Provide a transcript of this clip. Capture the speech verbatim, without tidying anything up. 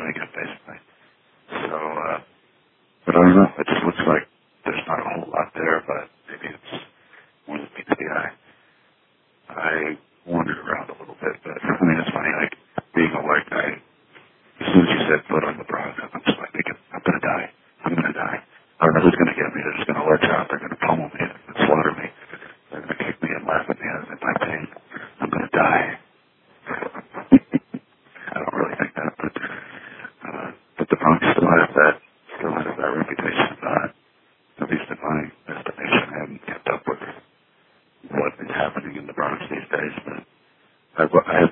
again, basically. So, uh, but I don't know. It just looks like there's not a whole lot there, but maybe it's more than meets the eye. I wandered around a little bit, but I mean, it's funny, like, being a white guy, as soon as you said foot on the Bronx, I'm just like thinking, I'm going to die. I'm going to die. I don't know who's going to get me. They're just going to let out. They're going to pummel me and slaughter me. They're going to kick me and laugh at me in my pain. I'm going to die. I don't really think that, but, uh, but the Bronx still has that, still has that reputation. Uh, at least in my estimation, I haven't kept up with what is happening in the Bronx these days, but I, I have